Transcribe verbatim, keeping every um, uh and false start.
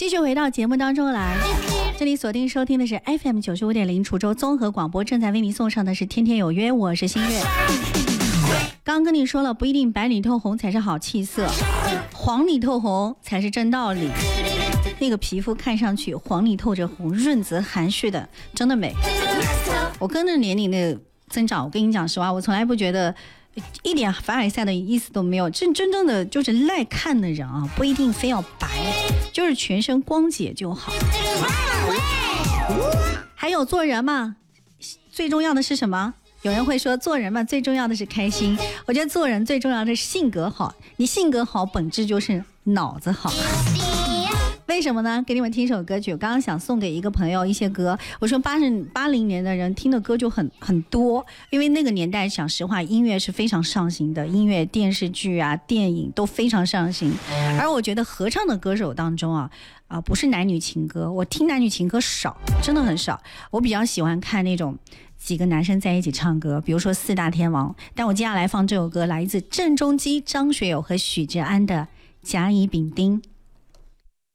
继续回到节目当中来，这里锁定收听的是 F M 九十五点零滁州综合广播，正在为您送上的是天天有约，我是新月。刚刚跟你说了，不一定白里透红才是好气色，黄里透红才是真道理。那个皮肤看上去黄里透着红，润泽含蓄的，真的美。我跟着年龄的增长，我跟你讲实话，我从来不觉得一点凡尔赛的意思都没有。真真正的就是耐看的人啊，不一定非要白，就是全身光洁就好。还有做人嘛，最重要的是什么？有人会说做人嘛，最重要的是开心。我觉得做人最重要的是性格好，你性格好，本质就是脑子好。为什么呢？给你们听一首歌曲，我刚刚想送给一个朋友一些歌。我说八十八零年的人听的歌就很很多，因为那个年代讲实话音乐是非常上行的，音乐电视剧啊电影都非常上行。而我觉得合唱的歌手当中啊啊、呃、不是男女情歌，我听男女情歌少，真的很少。我比较喜欢看那种几个男生在一起唱歌，比如说四大天王。但我接下来放这首歌来自郑中基、张学友和许志安的甲乙丙丁。